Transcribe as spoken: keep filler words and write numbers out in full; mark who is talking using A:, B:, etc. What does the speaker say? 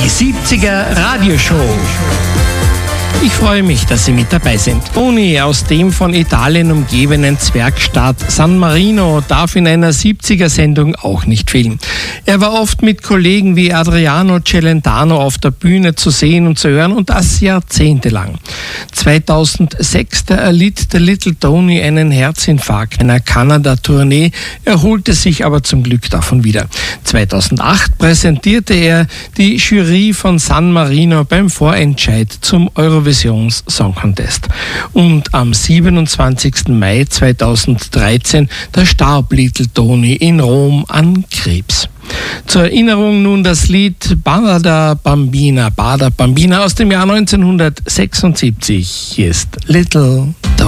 A: Die siebziger Radioshow. Ich freue mich, dass Sie mit dabei sind. Tony aus dem von Italien umgebenen Zwergstaat San Marino darf in einer siebziger-Sendung auch nicht fehlen. Er war oft mit Kollegen wie Adriano Celentano auf der Bühne zu sehen und zu hören und das jahrzehntelang. zweitausendsechs erlitt der Little Tony einen Herzinfarkt einer Kanada-Tournee, erholte sich aber zum Glück davon wieder. zweitausendacht präsentierte er die Jury von San Marino beim Vorentscheid zum Eurovision Song Contest. Und am siebenundzwanzigsten Mai zweitausenddreizehn, da starb Little Tony in Rom an Krebs. Zur Erinnerung nun das Lied Bada Bambina, Bada Bambina aus dem Jahr neunzehnhundertsechsundsiebzig. Hier ist Little Tony.